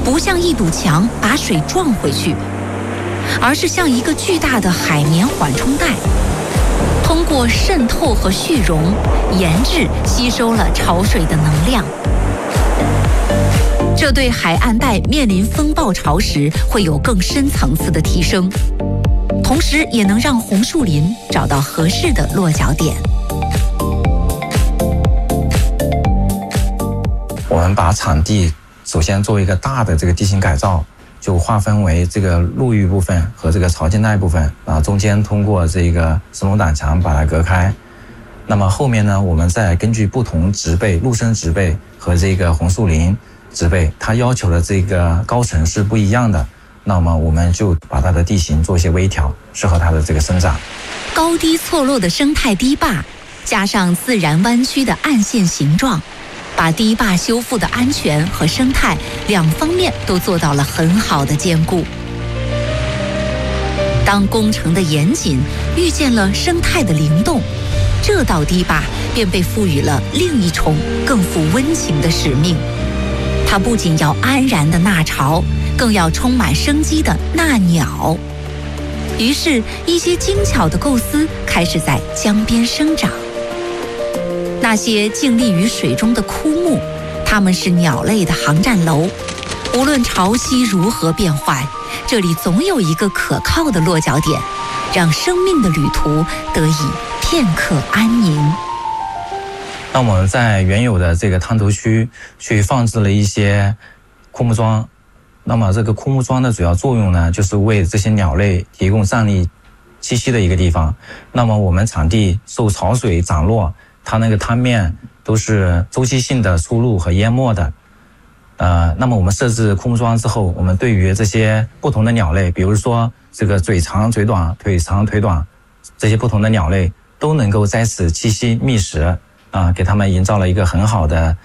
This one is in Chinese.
不像一堵墙把水撞回去，而是像一个巨大的海绵缓冲带，通过渗透和蓄溶，研制吸收了潮水的能量。这对海岸带面临风暴潮时会有更深层次的提升，同时也能让红树林找到合适的落脚点。 我们把场地首先做一个大的这个地形改造，就划分为这个陆域部分和这个潮间带部分，中间通过这个石龙挡墙把它隔开。那么后面呢，我们再根据不同植被、陆生植被和这个红树林植被，它要求的这个高层是不一样的，那么我们就把它的地形做一些微调，适合它的这个生长。 高低错落的生态堤坝，加上自然弯曲的岸线形状，把堤坝修复的安全和生态两方面都做到了很好的兼顾。当工程的严谨遇见了生态的灵动，这道堤坝便被赋予了另一重更富温情的使命。它不仅要安然的纳潮，更要充满生机的纳鸟。于是，一些精巧的构思开始在江边生长。那些静立于水中的枯木，它们是鸟类的航站楼。无论潮汐如何变坏，这里总有一个可靠的落脚点，让生命的旅途得以片刻安宁。 那我们在原有的这个滩头区去放置了一些枯木桩，那么这个枯木桩的主要作用呢，就是为这些鸟类提供站立栖息的一个地方。那么我们场地受潮水涨落，它那个滩面都是周期性的出入和淹没的。那么我们设置枯木桩之后，我们对于这些不同的鸟类，比如说这个嘴长嘴短、腿长腿短这些不同的鸟类，都能够在此栖息觅食，给它们营造了一个很好的